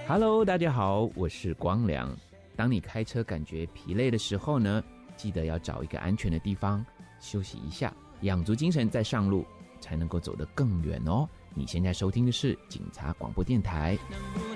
Hello， 大家好，我是光良。当你开车感觉疲累的时候呢，记得要找一个安全的地方休息一下，养足精神再上路，才能够走得更远哦。你现在收听的是警察广播电台。